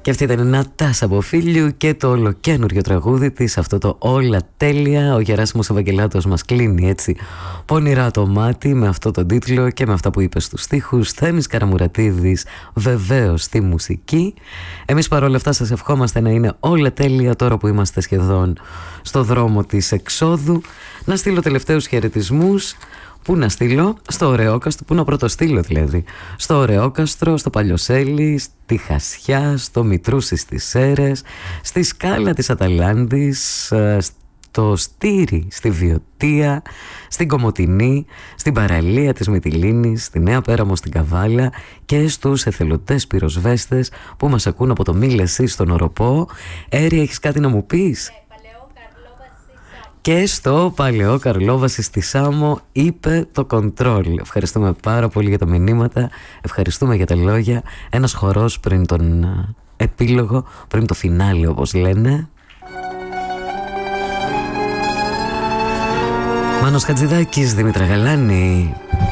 Και αυτή ήταν η Νατάσα Μποφίλιου και το ολοκαίνουργιο τραγούδι της, αυτό το Όλα Τέλεια. Ο Γεράσιμος Ευαγγελάτος μας κλείνει έτσι πονηρά το μάτι με αυτό τον τίτλο και με αυτά που είπε στους στίχους. Θέμης Καραμουρατίδης βεβαίως στη μουσική. Εμείς παρόλα αυτά σας ευχόμαστε να είναι όλα τέλεια τώρα που είμαστε σχεδόν στο δρόμο της εξόδου. Να στείλω τελευταίους χαιρετισμούς. Πού να στείλω? Στο Ωρεόκαστρο. Πού να πρωτοστείλω δηλαδή? Στο Ωρεόκαστρο, στο Παλιοσέλι, στη Χασιά, στο Μητρούσι στις Σέρες, στη Σκάλα της Αταλάντης, στο Στήρι, στη Βιωτία, στην Κομοτηνή, στην παραλία της Μυτιλήνης, στη Νέα Πέραμο στην Καβάλα και στους εθελοντές πυροσβέστες που μας ακούν από το Μήλεσί στον Οροπό. Έρη, έχεις κάτι να μου πεις? Και στο Παλαιό Καρλόβαση στη Σάμο είπε το κοντρόλ. Ευχαριστούμε πάρα πολύ για τα μηνύματα. Ευχαριστούμε για τα λόγια. Ένας χορός πριν τον επίλογο, πριν το φινάλι όπως λένε. Μάνος Χατζηδάκης, Δήμητρα Γαλάνη.